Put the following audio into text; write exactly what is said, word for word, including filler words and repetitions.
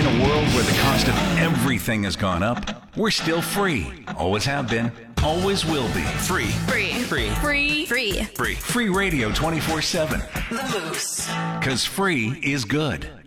In a world where the cost of everything has gone up, we're still free. Always have been. Always will be. Free. Free. Free. Free. Free. Free. Free radio twenty-four seven. The Moose. Because free is good.